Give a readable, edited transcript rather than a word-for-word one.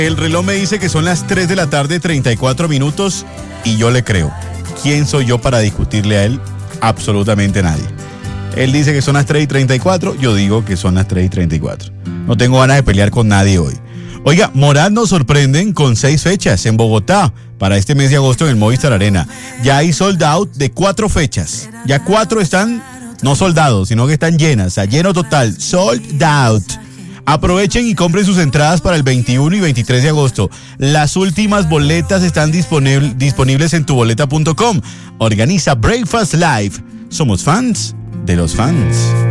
El reloj me dice que son las 3 de la tarde, 34 minutos, y yo le creo. ¿Quién soy yo para discutirle a él? Absolutamente nadie. Él dice que son las 3:34, yo digo que son las 3:34. No tengo ganas de pelear con nadie hoy. Oiga, Morat nos sorprenden con 6 fechas en Bogotá para este mes de agosto en el Movistar Arena. Ya hay sold out de 4 fechas. Ya 4 están no soldados, sino que están llenas, a lleno total, sold out. Aprovechen y compren sus entradas para el 21 y 23 de agosto. Las últimas boletas están disponibles en tuboleta.com. Organiza Breakfast Live. Somos fans de los fans.